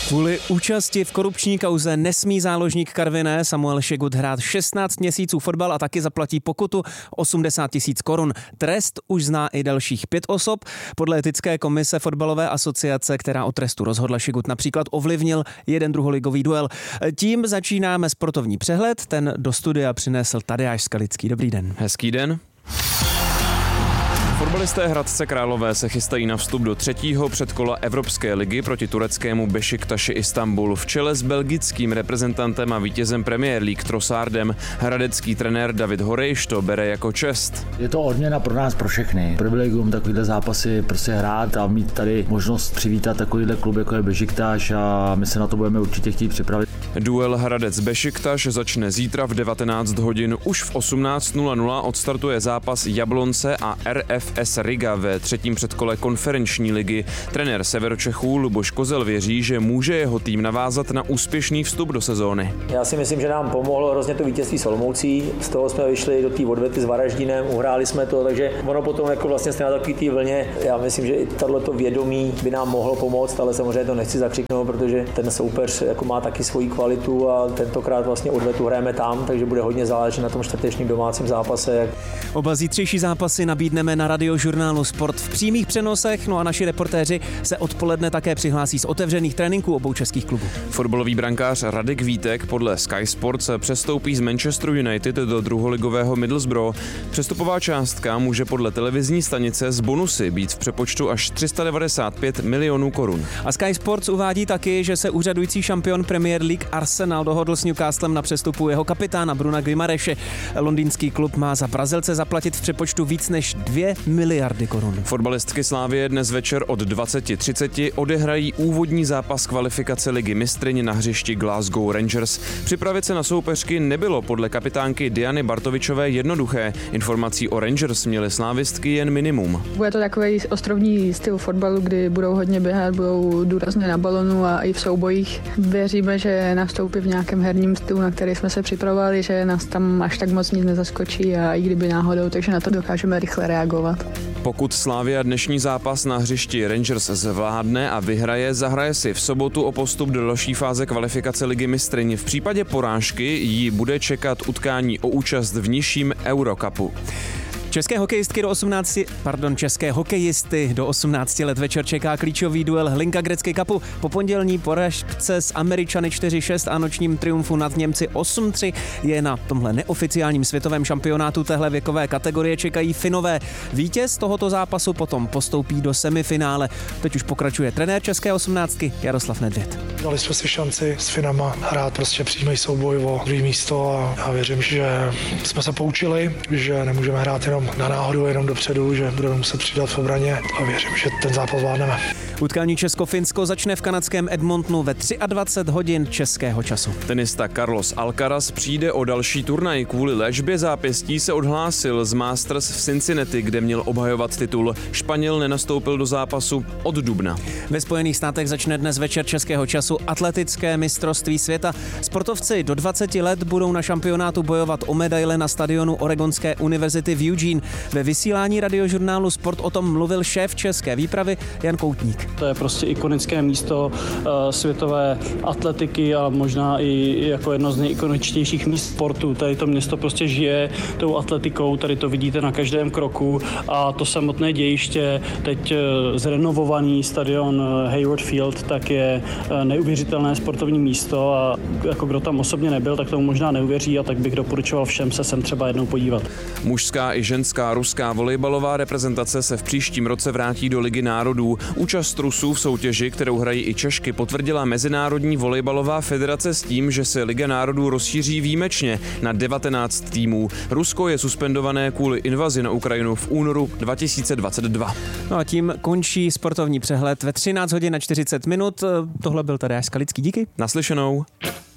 Kvůli účasti v korupční kauze nesmí záložník Karviné Samuel Šegut hrát 16 měsíců fotbal a taky zaplatí pokutu 80 000 korun. Trest už zná i dalších 5 osob. Podle etické komise fotbalové asociace, která o trestu rozhodla, Šegut například ovlivnil jeden druholigový duel. Tím začínáme sportovní přehled. Ten do studia přinesl Tadeáš Skalický. Dobrý den. Hezký den. Fotbalisté Hradce Králové se chystají na vstup do 3. předkola Evropské ligy proti tureckému Bešiktaši Istanbul v čele s belgickým reprezentantem a vítězem Premier League Trossardem. Hradecký trenér David Horejš to bere jako čest. Je to odměna pro nás, pro všechny. Privilegium takovýhle zápasy prostě hrát a mít tady možnost přivítat takovýhle klub, jako je Bešiktaš, a my se na to budeme určitě chtít připravit. Duel Hradec Bešiktaš začne zítra v 19 hodin. Už v 18:00 odstartuje zápas Jablonce a RFS Riga ve 3. předkole konferenční ligy. Trenér Severočechů Luboš Kozel věří, že může jeho tým navázat na úspěšný vstup do sezóny. Já si myslím, že nám pomohlo hrozně to vítězství s Olomoucí. Z toho jsme vyšli do té odvety s Varaždínem, uhráli jsme to, takže ono potom jako vlastně jsme na takový té vlně. Já myslím, že i tohleto vědomí by nám mohlo pomoct, ale samozřejmě to nechci zakřiknout, protože ten soupeř jako má taky svoji kvalitu a tentokrát vlastně odvetu hrajeme tam, takže bude hodně záležet na tom čtvrtečním domácím zápase. Oba zítřejší zápasy nabídneme na Radiožurnálu Sport v přímých přenosech, no a naši reportéři se odpoledne také přihlásí z otevřených tréninků obou českých klubů. Fotbalový brankář Radek Vítek podle Sky Sports přestoupí z Manchesteru United do druholigového Middlesbrough. Přestupová částka může podle televizní stanice z bonusy být v přepočtu až 395 milionů korun. A Sky Sports uvádí taky, že se úřadující šampion Premier League Arsenal dohodl s Newcastlem na přestupu jeho kapitána Bruna Guimareše. Londýnský klub má za Brazilce zaplatit v přepočtu víc než 2 miliardy korun. Fotbalistky Slavie dnes večer od 20:30 odehrají úvodní zápas kvalifikace ligy mistryň na hřišti Glasgow Rangers. Připravit se na soupeřky nebylo podle kapitánky Diany Bartovičové jednoduché. Informací o Rangers měly slávistky jen minimum. Bude to takový ostrovní styl fotbalu, kdy budou hodně běhat, budou důrazně na balonu a i v soubojích. Věříme, že nastoupí v nějakém herním stylu, na který jsme se připravovali, že nás tam až tak moc nic nezaskočí a i kdyby náhodou, takže na to dokážeme rychle reagovat. Pokud Slavia dnešní zápas na hřišti Rangers zvládne a vyhraje, zahraje si v sobotu o postup do další fáze kvalifikace ligy mistryň. V případě porážky jí bude čekat utkání o účast v nižším Eurocupu. České hokejisty do 18 let večer čeká klíčový duel Hlinka Gretzky Cupu. Po pondělní porážce s Američany 4-6 a nočním triumfu nad Němci 8-3 je na tomhle neoficiálním světovém šampionátu téhle věkové kategorie čekají Finové. Vítěz tohoto zápasu potom postoupí do semifinále. Teď už pokračuje trenér české 18 Jaroslav Nedvěd. Dali jsme si šanci s Finama hrát prostě přímý souboj o druhé místo a já věřím, že jsme se poučili, že nemůžeme hrát jenom na náhodu, jenom dopředu, že budeme muset přidat v obraně a věřím, že ten zápas zvládneme. Utkání Česko-Finsko začne v kanadském Edmontonu ve 23 hodin českého času. Tenista Carlos Alcaraz přijde o další turnaj. Kvůli léčbě zápěstí se odhlásil z Masters v Cincinnati, kde měl obhajovat titul. Španěl nenastoupil do zápasu od dubna. Ve Spojených státech začne dnes večer českého času atletické mistrovství světa. Sportovci do 20 let budou na šampionátu bojovat o medaile na stadionu Oregonské univerzity v Eugene. Ve vysílání Radiožurnálu Sport o tom mluvil šéf české výpravy Jan Koutník. To je prostě ikonické místo světové atletiky a možná i jako jedno z nejikoničtějších míst sportu. Tady to město prostě žije tou atletikou, tady to vidíte na každém kroku a to samotné dějiště, teď zrenovovaný stadion Hayward Field, tak je neuvěřitelné sportovní místo a jako kdo tam osobně nebyl, tak tomu možná neuvěří a tak bych doporučoval všem se sem třeba jednou podívat. Mužská i ženská ruská volejbalová reprezentace se v příštím roce vrátí do Ligy národů. Účast Rusů v soutěži, kterou hrají i Češky, potvrdila Mezinárodní volejbalová federace s tím, že se Liga národů rozšíří výjimečně na 19 týmů. Rusko je suspendované kvůli invazi na Ukrajinu v únoru 2022. No a tím končí sportovní přehled ve 13 hodin a 40 minut. Tohle byl Tadeáš Skalický, díky. Naslyšenou.